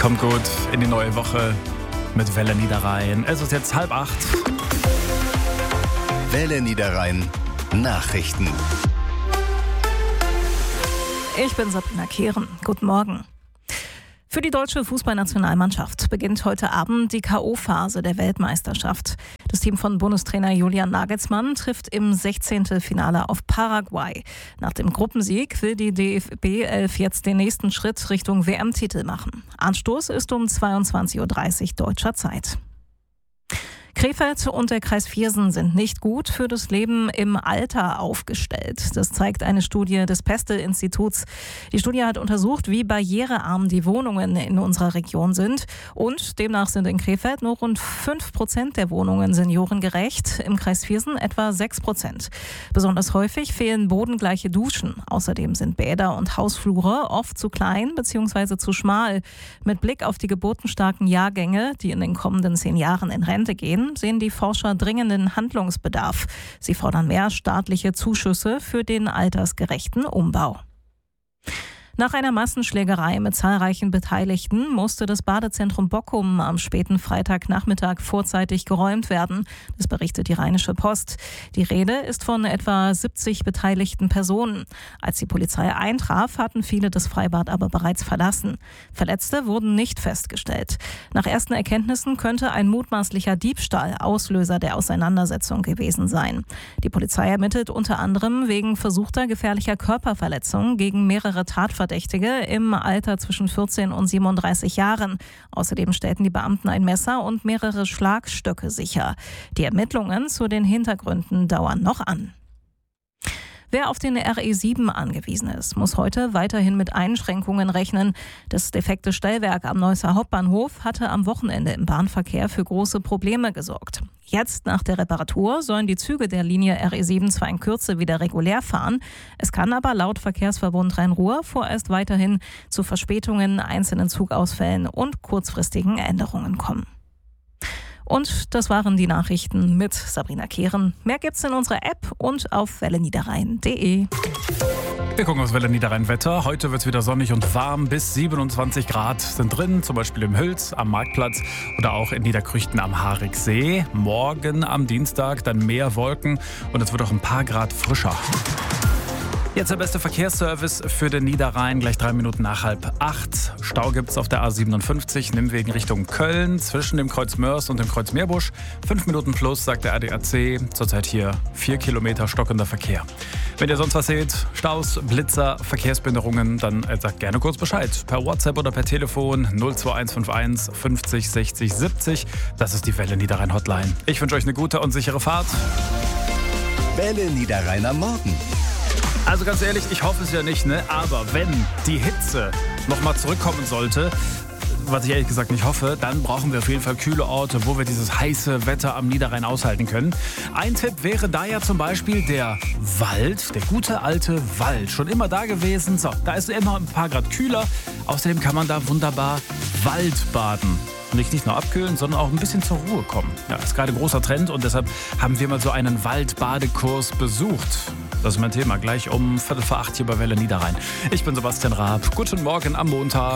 Kommt gut in die neue Woche mit Welle Niederrhein. Es ist jetzt 7:30. Welle Niederrhein Nachrichten. Ich bin Sabrina Kehren. Guten Morgen. Für die deutsche Fußballnationalmannschaft beginnt heute Abend die K.O.-Phase der Weltmeisterschaft. Das Team von Bundestrainer Julian Nagelsmann trifft im 16. Finale auf Paraguay. Nach dem Gruppensieg will die DFB 11 jetzt den nächsten Schritt Richtung WM-Titel machen. Anstoß ist um 22:30 Uhr deutscher Zeit. Krefeld und der Kreis Viersen sind nicht gut für das Leben im Alter aufgestellt. Das zeigt eine Studie des Pestel-Instituts. Die Studie hat untersucht, wie barrierearm die Wohnungen in unserer Region sind. Und demnach sind in Krefeld nur rund 5% der Wohnungen seniorengerecht, im Kreis Viersen etwa 6%. Besonders häufig fehlen bodengleiche Duschen. Außerdem sind Bäder und Hausflure oft zu klein bzw. zu schmal. Mit Blick auf die geburtenstarken Jahrgänge, die in den kommenden 10 Jahren in Rente gehen, sehen die Forscher dringenden Handlungsbedarf. Sie fordern mehr staatliche Zuschüsse für den altersgerechten Umbau. Nach einer Massenschlägerei mit zahlreichen Beteiligten musste das Badezentrum Bockum am späten Freitagnachmittag vorzeitig geräumt werden. Das berichtet die Rheinische Post. Die Rede ist von etwa 70 beteiligten Personen. Als die Polizei eintraf, hatten viele das Freibad aber bereits verlassen. Verletzte wurden nicht festgestellt. Nach ersten Erkenntnissen könnte ein mutmaßlicher Diebstahl Auslöser der Auseinandersetzung gewesen sein. Die Polizei ermittelt unter anderem wegen versuchter gefährlicher Körperverletzung gegen mehrere Tatverdächtige im Alter zwischen 14 und 37 Jahren. Außerdem stellten die Beamten ein Messer und mehrere Schlagstöcke sicher. Die Ermittlungen zu den Hintergründen dauern noch an. Wer auf den RE7 angewiesen ist, muss heute weiterhin mit Einschränkungen rechnen. Das defekte Stellwerk am Neusser Hauptbahnhof hatte am Wochenende im Bahnverkehr für große Probleme gesorgt. Jetzt, nach der Reparatur, sollen die Züge der Linie RE7 zwar in Kürze wieder regulär fahren. Es kann aber laut Verkehrsverbund Rhein-Ruhr vorerst weiterhin zu Verspätungen, einzelnen Zugausfällen und kurzfristigen Änderungen kommen. Und das waren die Nachrichten mit Sabrina Kehren. Mehr gibt's in unserer App und auf welleniederrhein.de. Wir gucken aufs Welle Niederrhein Wetter. Heute wird es wieder sonnig und warm. Bis 27 Grad sind drin, zum Beispiel im Hüls, am Marktplatz oder auch in Niederkrüchten am Hariksee. Morgen am Dienstag dann mehr Wolken und es wird auch ein paar Grad frischer. Jetzt der beste Verkehrsservice für den Niederrhein, gleich 3 Minuten nach 7:30. Stau gibt's auf der A57, Nimmwegen Richtung Köln, zwischen dem Kreuz Mörs und dem Kreuz Meerbusch. 5 Minuten plus, sagt der ADAC. Zurzeit hier 4 Kilometer stockender Verkehr. Wenn ihr sonst was seht, Staus, Blitzer, Verkehrsbehinderungen, dann sagt gerne kurz Bescheid. Per WhatsApp oder per Telefon 02151 50 60 70. Das ist die Welle Niederrhein Hotline. Ich wünsche euch eine gute und sichere Fahrt. Welle Niederrhein am Morgen. Also ganz ehrlich, ich hoffe es ja nicht, ne? Aber wenn die Hitze nochmal zurückkommen sollte, was ich ehrlich gesagt nicht hoffe, dann brauchen wir auf jeden Fall kühle Orte, wo wir dieses heiße Wetter am Niederrhein aushalten können. Ein Tipp wäre da ja zum Beispiel der Wald, der gute alte Wald. Schon immer da gewesen. So, da ist immer ein paar Grad kühler. Außerdem kann man da wunderbar Waldbaden. Nicht nur abkühlen, sondern auch ein bisschen zur Ruhe kommen. Ja, ist gerade großer Trend und deshalb haben wir mal so einen Waldbadekurs besucht. Das ist mein Thema, gleich um 7:45 hier bei Welle Niederrhein. Ich bin Sebastian Raab. Guten Morgen am Montag.